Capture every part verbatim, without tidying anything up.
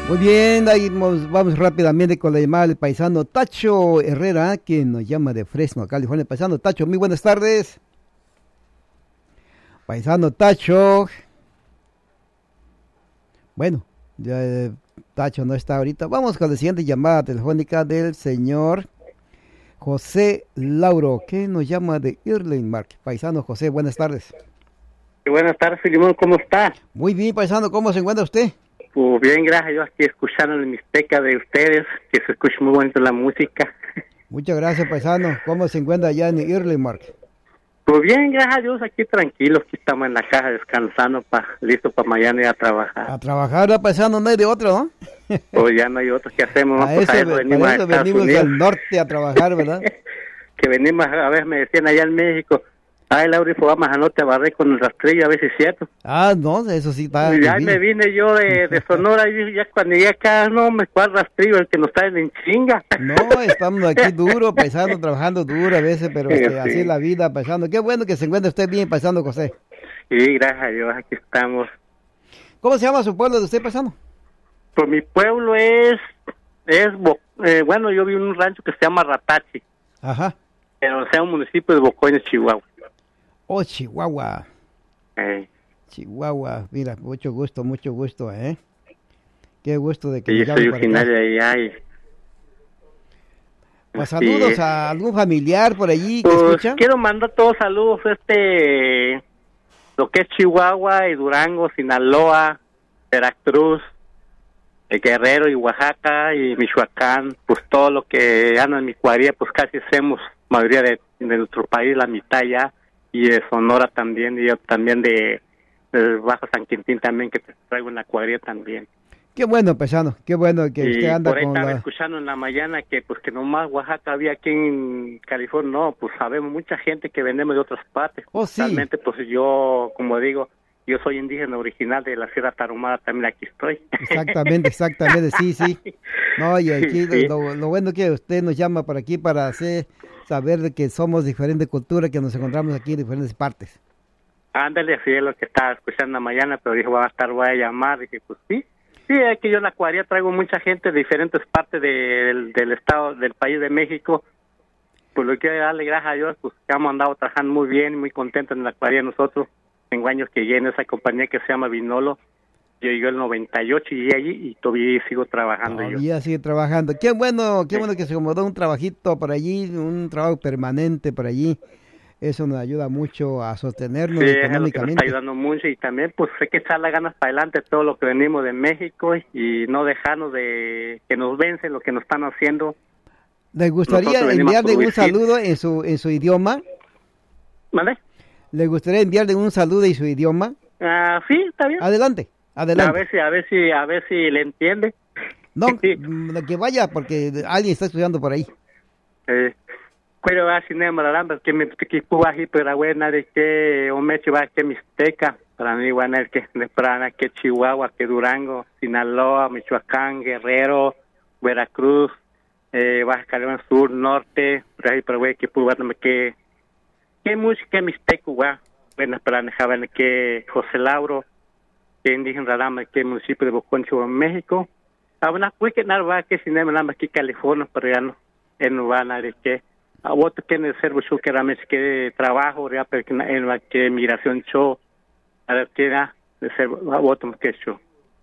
Muy bien, ahí vamos, vamos rápidamente con la llamada del paisano Tacho Herrera, quien nos llama de Fresno, California. Paisano Tacho, muy buenas tardes. Paisano Tacho. Bueno, ya eh, Tacho no está ahorita. Vamos con la siguiente llamada telefónica del señor José Lauro, que nos llama de Irving Mark. Paisano José, buenas tardes. Buenas tardes, Filimón, ¿cómo está? Muy bien, paisano, ¿cómo se encuentra usted? Pues bien, gracias, yo aquí escuchando el Mixteca de ustedes, que se escucha muy bonito la música. Muchas gracias, paisano. ¿Cómo se encuentra allá en Irving Mark? Pues bien, gracias a Dios, aquí tranquilos, aquí estamos en la casa descansando, pa, listo para mañana ir a trabajar. A trabajar, ¿no, paisano? No hay de otro, ¿no? Pues ya no hay otro que hacemos, ¿no? A Pues eso, a eso venimos, a eso a Estados venimos Unidos. al norte a trabajar, ¿verdad? Que venimos, a ver, me decían allá en México, ay, Laura, pues vamos a norte a barrer con el rastrillo, a ver si es cierto. Ah, no, eso sí está. Y ya me vine yo de, de Sonora y ya cuando llegué acá, no, me cuál rastrillo, el que nos traen en chinga. No, estamos aquí duro, paisano, trabajando duro a veces, pero este, Sí. así es la vida, paisano. Qué bueno que se encuentre usted bien, paisano José. Sí, gracias a Dios, aquí estamos. ¿Cómo se llama su pueblo de usted, paisano? Pues mi pueblo es, es Bo- eh, bueno, yo vivo en un rancho que se llama Ratachi, Ajá. pero sea un municipio de Bocoines, Chihuahua. Oh, Chihuahua. Eh, Chihuahua, mira, mucho gusto, mucho gusto, ¿eh? Qué gusto de que y me yo soy llame para acá. originario de allá. Y, Pues así saludos es. a algún familiar por allí que Pues escucha. quiero mandar todos saludos, este, lo que es Chihuahua y Durango, Sinaloa, Veracruz, eh, Guerrero y Oaxaca y Michoacán, pues todo lo que anda en mi cuadrilla, pues casi hacemos mayoría de, de nuestro país, la mitad ya, y de Sonora también, y yo también de, de Bajo San Quintín también, que te traigo en la cuadrilla también. Qué bueno, paisano, qué bueno que Y usted anda por ahí con estaba la... escuchando en la mañana que pues que nomás Oaxaca había aquí en California. No, pues sabemos mucha gente que venimos de otras partes. Oh, sí. Realmente pues yo, como digo, yo soy indígena original de la Sierra Tarahumara, también aquí estoy. Exactamente, exactamente, sí, sí. No, y aquí Sí. lo, lo bueno que usted nos llama por aquí para hacer saber de que somos diferentes culturas, que nos encontramos aquí en diferentes partes. Ándale, así es lo que estaba escuchando en la mañana, pero dijo, va a estar, voy a llamar. Dije, pues sí. Sí, es que yo en la cuadrilla traigo mucha gente de diferentes partes del, del estado, del país de México. Pues lo que darle gracias a Dios, pues que hemos andado trabajando muy bien, muy contentos en la cuadrilla nosotros. Tengo años que llegué en esa compañía que se llama Vinolo. Yo llegué en el noventa y ocho y llegué allí y todavía sigo trabajando yo. Todavía sigue trabajando. Qué bueno, qué Sí. bueno que se acomodó un trabajito por allí, un trabajo permanente por allí. Eso nos ayuda mucho a sostenernos Sí, es lo que nos económicamente. está ayudando mucho y también pues hay que echar las ganas para adelante todo lo que venimos de México y no dejarnos de que nos vencen lo que nos están haciendo. ¿Le gustaría Nosotros venimos enviarle por un Whisky. saludo en su en su idioma? ¿Vale? ¿Le gustaría enviarle un saludo en su idioma? Ah, sí, está bien. Adelante, A adelante. ver si, a ver si, a ver si le entiende. No, mm, que vaya porque alguien está estudiando por ahí. Eh, Pero va sin embargo, que me que puba aquí pero buena de que o me va que Mixteca para mí bueno es que de para que Chihuahua, que Durango, Sinaloa, Michoacán, Guerrero, Veracruz, eh, Baja California Sur, Norte, por ahí pero güey que puba que que música Mixteca va bueno para dejar que José Lauro que indígena Ralama que municipio de Boconcho, México. Ahora pues que nada va que sin embargo aquí California pero ya no en Urbana de que a voto que en el servo show que realmente que trabajo ya pero que en la que migración show a ver qué da de servo a voto que show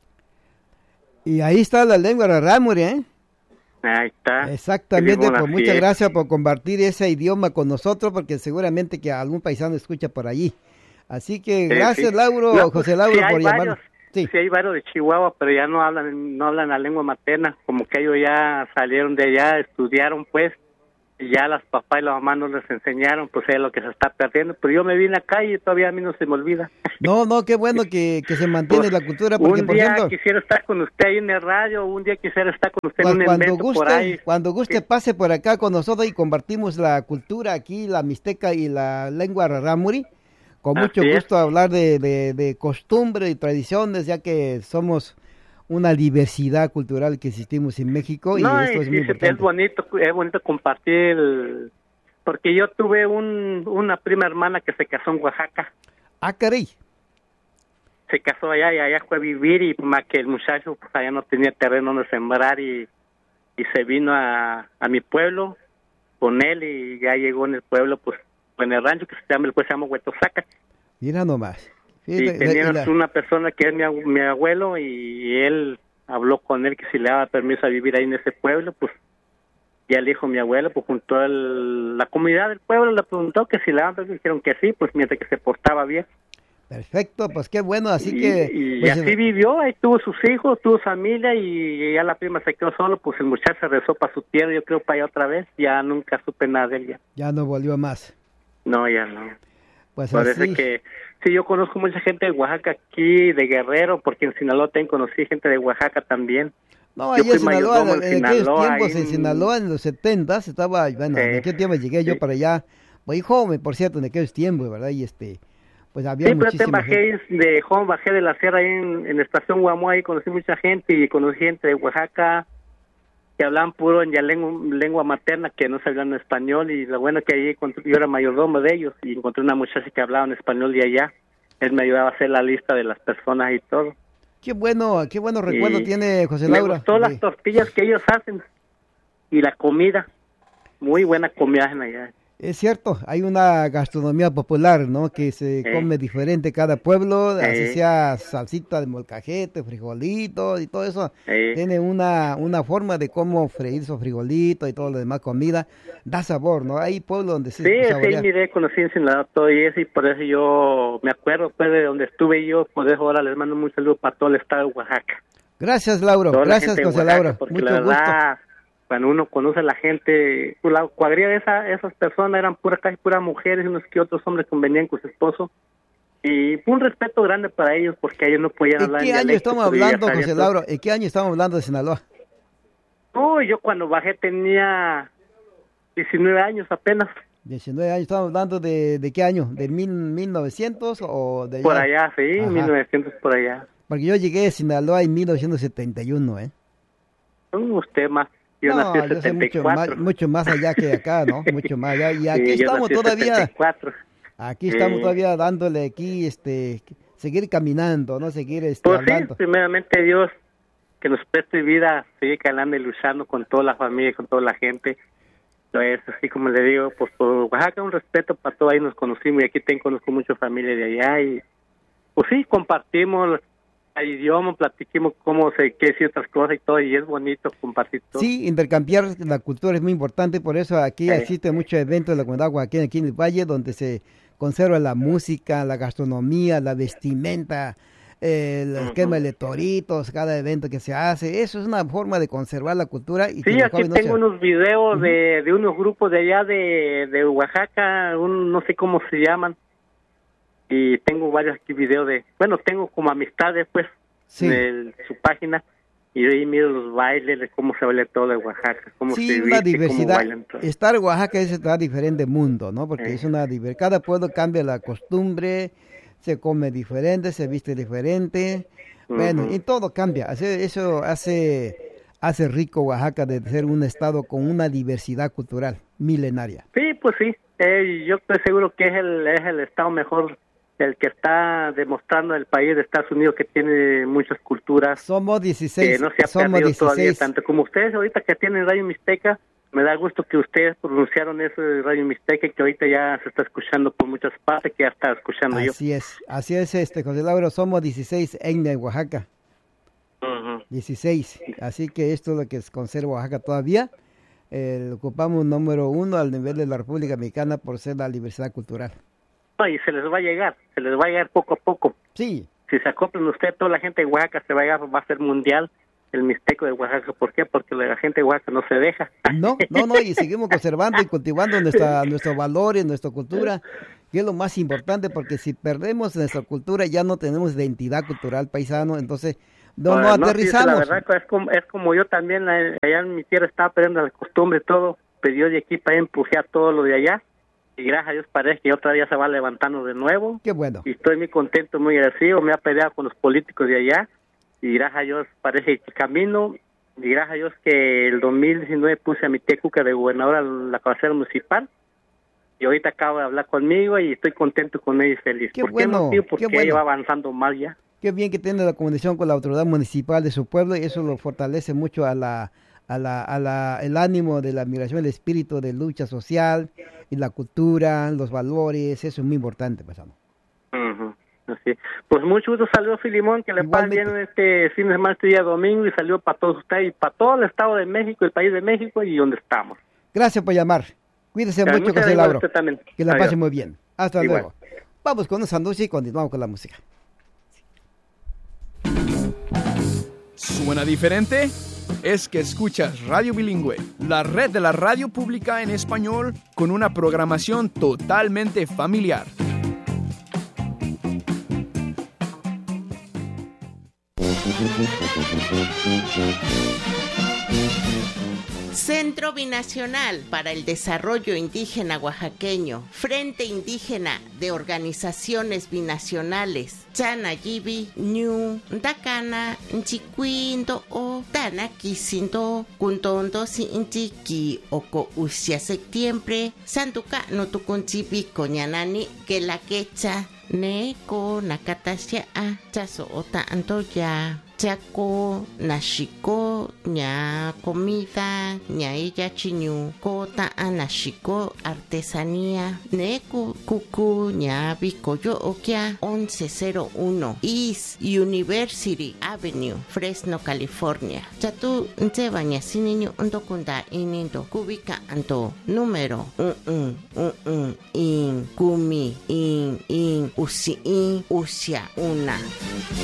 Y ahí está la lengua rarámuri, ¿eh? ahí está. Exactamente, Filimón, pues así muchas es. gracias por compartir ese idioma con nosotros, porque seguramente que algún paisano escucha por allí. Así que Sí, gracias, sí. Lauro, No, pues, José Lauro, sí hay por llamarnos. varios, Sí. sí hay varios de Chihuahua pero ya no hablan no hablan la lengua materna como que ellos ya salieron de allá estudiaron pues y ya las papás y la mamá no les enseñaron, pues es lo que se está perdiendo. Pero yo me vine acá y todavía a mí no se me olvida. No, no, qué bueno que, que se mantiene Pues, la cultura, porque un por día ejemplo, quisiera estar con usted ahí en el radio, un día quisiera estar con usted cua- en un cuando evento guste, por ahí. cuando guste Sí. pase por acá con nosotros y compartimos la cultura aquí, la mixteca y la lengua rarámuri. Con mucho Así es. gusto hablar de, de, de costumbres y tradiciones, ya que somos una diversidad cultural que existimos en México y No, esto y es muy sí, importante. es bonito, es bonito compartir, porque yo tuve un, una prima hermana que se casó en Oaxaca. Ah, caray. se casó allá y allá fue a vivir y más que el muchacho pues allá no tenía terreno donde sembrar y, y se vino a, a mi pueblo con él y ya llegó en el pueblo, pues en el rancho que se llama, pues se llama Huetosaca. Mira nomás. Y teníamos una persona que es mi, mi abuelo y él habló con él que si le daba permiso a vivir ahí en ese pueblo, pues ya le dijo mi abuelo, pues junto a la comunidad del pueblo le preguntó que si le daban permiso, dijeron que sí, pues mientras que se portaba bien. Perfecto, pues qué bueno, así y, que... Y, pues, y así vivió, ahí tuvo sus hijos, tuvo familia y ya la prima se quedó solo, pues el muchacho se regresó para su tierra, yo creo para allá otra vez, ya nunca supe nada de él ya. Ya no volvió más. No, ya no. Pues parece así... que sí, yo conozco mucha gente de Oaxaca aquí, de Guerrero, porque en Sinaloa también conocí gente de Oaxaca también. No, ahí en Sinaloa, en, en aquellos Sinaloa, tiempos, en en... Sinaloa, en los setentas, estaba, bueno, sí, en aquel tiempo llegué yo sí. para allá, muy joven, por cierto, en aquellos tiempos, ¿verdad? Y este, pues había sí, pero muchísima bajé gente. de joven, bajé de la sierra ahí en, en la estación Guamoa, y conocí mucha gente, y conocí gente de Oaxaca, que hablaban puro en ya lengua, lengua materna, que no sabían español, y lo bueno que ahí encontré, yo era mayordomo de ellos, y encontré una muchacha que hablaba en español de allá, él me ayudaba a hacer la lista de las personas y todo. Qué bueno, qué bueno recuerdo y tiene José Laura. Me gustó sí. las tortillas que ellos hacen, y la comida, muy buena comida en allá. Es cierto, hay una gastronomía popular, ¿no? Que se eh. come diferente cada pueblo, eh. así sea salsita de molcajete, frijolitos y todo eso. eh. Tiene una, una forma de cómo freír esos frijolitos y todo lo demás comida. Da sabor, ¿no? Hay pueblos donde se Sí, sí, miré, conocí en Sinaloa todo y eso, y por eso yo me acuerdo pues de donde estuve yo, por eso ahora les mando un saludo para todo el estado de Oaxaca. Gracias, Lauro. Toda Gracias, José Lauro. Porque Mucho la verdad, gusto. Cuando uno conoce a la gente, la cuadrilla de esa, esas personas eran pura, casi puras mujeres y unos que otros hombres que venían con su esposo. Y fue un respeto grande para ellos porque ellos no podían hablar. ¿En qué año estamos hablando, José Lauro? ¿En qué año estamos hablando de Sinaloa? No, yo cuando bajé tenía diecinueve años apenas. diecinueve años, estamos hablando de, de qué año, de mil, mil novecientos o de allá? Por allá, sí, Ajá. mil novecientos por allá. Porque yo llegué a Sinaloa en mil novecientos setenta y uno, ¿eh? Uh, usted más. Yo no, nací en yo setenta y cuatro. Mucho más, mucho más allá que acá, ¿no? Mucho más allá. Y aquí sí, estamos todavía. setenta y cuatro. Aquí estamos sí. todavía dándole aquí, este, seguir caminando, ¿no? Seguir este, pues hablando. Sí, primeramente Dios que nos preste vida, seguir calando y luchando con toda la familia, con toda la gente. Entonces, así como le digo, pues por Oaxaca un respeto para todo, ahí nos conocimos y aquí tengo, conozco mucha familia de allá y pues sí, compartimos el idioma, platiquemos cómo se, qué ciertas cosas y todo, y es bonito compartir todo. Sí, intercambiar la cultura es muy importante, por eso aquí sí. existen muchos eventos de la comunidad oaxaqueña aquí en el Valle, donde se conserva la música, la gastronomía, la vestimenta, el uh-huh. esquema de toritos, cada evento que se hace, eso es una forma de conservar la cultura. Y sí, aquí tengo no se... unos videos uh-huh. de, de unos grupos de allá de, de Oaxaca, un, no sé cómo se llaman, y tengo varios aquí videos de, bueno, tengo como amistades pues sí. de su página y ahí miro los bailes de cómo se baila todo de Oaxaca, cómo sí, se una viste, diversidad. Cómo bailan todo. Estar en Oaxaca es estar diferente mundo, ¿no? Porque eh. es una diversidad, cada pueblo cambia la costumbre, se come diferente, se viste diferente, uh-huh. bueno, y todo cambia, eso hace hace rico Oaxaca de ser un estado con una diversidad cultural milenaria. Sí, pues sí, eh, yo estoy seguro que es el, es el estado mejor, el que está demostrando el país de Estados Unidos que tiene muchas culturas. Somos dieciséis. Que no se ha somos perdido dieciséis. Todavía, tanto como ustedes ahorita que tienen Radio Mixteca, me da gusto que ustedes pronunciaron eso de Radio Mixteca y que ahorita ya se está escuchando por muchas partes, que ya está escuchando así yo. Así es, así es, este José Lauro, somos dieciséis en Oaxaca. Uh-huh. dieciséis, así que esto es lo que conserva Oaxaca todavía. Eh, ocupamos número uno al nivel de la República Mexicana por ser la diversidad cultural. Y se les va a llegar, se les va a llegar poco a poco. Sí. Si se acoplan usted, toda la gente de Oaxaca se va a llegar, va a ser mundial el mixteco de Oaxaca. ¿Por qué? Porque la gente de Oaxaca no se deja. No, no, no, y seguimos conservando y cultivando nuestra, nuestros valores, nuestra cultura, que es lo más importante, porque si perdemos nuestra cultura ya no tenemos identidad cultural paisano, entonces no, no, no aterrizamos. Sí, la verdad es como, es como yo también, allá en mi tierra estaba perdiendo la costumbre, todo, pero yo de aquí para allá empujé a todo lo de allá. Y gracias a Dios parece que otra día se va levantando de nuevo. Qué bueno. Y estoy muy contento, muy agradecido. Me ha peleado con los políticos de allá. Y gracias a Dios parece que camino. Y gracias a Dios que el dos mil diecinueve puse a mi tecuca de gobernador a la cabecera municipal. Y ahorita acaba de hablar conmigo y estoy contento con ella y feliz. Qué ¿Por bueno, qué no, tío? Porque qué bueno. ella va avanzando más ya. Qué bien que tiene la comunicación con la autoridad municipal de su pueblo y eso lo fortalece mucho a la, a la, a la, el ánimo de la migración, el espíritu de lucha social y la cultura, los valores, eso es muy importante, paisano. Uh-huh. Así. Pues mucho gusto, saludos Filimón, que le pasen bien este fin de semana, este día domingo, y salió para todos ustedes y para todo el estado de México, el país de México y donde estamos. Gracias por llamar. Cuídese ya, mucho, José Lauro. Que la pase muy bien. Hasta Igual. luego. Vamos con un sándwich y continuamos con la música. ¿Suena diferente? Es que escuchas Radio Bilingüe, la red de la radio pública en español con una programación totalmente familiar. Centro Binacional para el Desarrollo Indígena Oaxaqueño, Frente Indígena de Organizaciones Binacionales, Chanayibi, Ñu, Dakana, Nchiquindo o Tanakisindo, Kuntondo Sinchiki, Oko Usia Septiembre, Santuca no Tukunchibi, Coñanani, que la quecha, Neko, Nakatasia, Chaso Ota Antoya. Chaco, nashiko, ña comida, ña ella chiñu, kota anashiko, artesanía, neku, kuku, ña bicoyo okia, once cero uno, East University Avenue, Fresno, California. Chatu, nte baña siniño, ndokunda inindo, kubika anto, número, un, un, un, un, in, kumi, in, in, usi, in, usia, una.